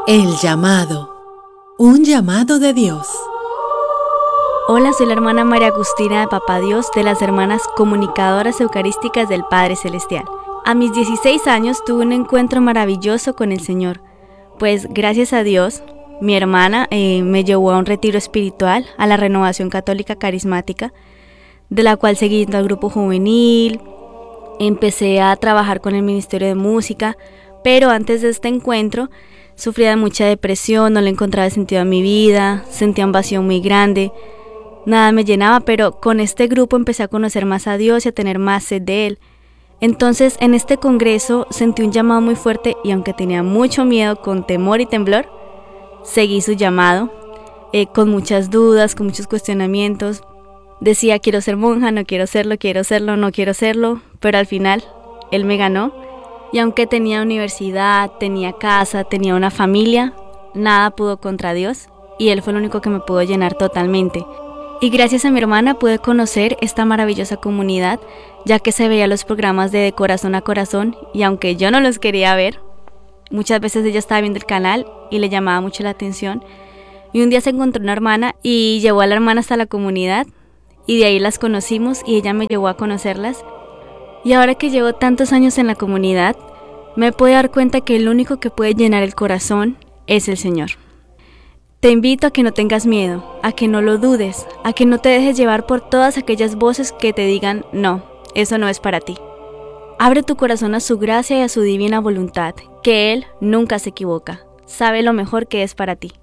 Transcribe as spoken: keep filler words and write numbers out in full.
El llamado. Un llamado de Dios. Hola, soy la hermana María Agustina de Papá Dios, de las hermanas comunicadoras eucarísticas del Padre Celestial. A mis dieciséis años tuve un encuentro maravilloso con el Señor, pues gracias a Dios, mi hermana eh, me llevó a un retiro espiritual, a la Renovación Católica Carismática, de la cual seguí yendo al grupo juvenil, empecé a trabajar con el Ministerio de Música, pero antes de este encuentro sufría de mucha depresión, no le encontraba sentido a mi vida, sentía un vacío muy grande, nada me llenaba, pero con este grupo empecé a conocer más a Dios y a tener más sed de Él. Entonces, en este congreso sentí un llamado muy fuerte y aunque tenía mucho miedo, con temor y temblor, seguí su llamado, eh, con muchas dudas, con muchos cuestionamientos. Decía, quiero ser monja, no quiero serlo, quiero serlo, no quiero serlo, pero al final Él me ganó. Y aunque tenía universidad, tenía casa, tenía una familia, nada pudo contra Dios y Él fue el único que me pudo llenar totalmente. Y gracias a mi hermana pude conocer esta maravillosa comunidad, ya que se veía los programas de, de Corazón a Corazón y aunque yo no los quería ver, muchas veces ella estaba viendo el canal y le llamaba mucho la atención. Y un día se encontró una hermana y llevó a la hermana hasta la comunidad y de ahí las conocimos y ella me llevó a conocerlas. Y ahora que llevo tantos años en la comunidad, me puedo dar cuenta que el único que puede llenar el corazón es el Señor. Te invito a que no tengas miedo, a que no lo dudes, a que no te dejes llevar por todas aquellas voces que te digan, no, eso no es para ti. Abre tu corazón a su gracia y a su divina voluntad, que Él nunca se equivoca, sabe lo mejor que es para ti.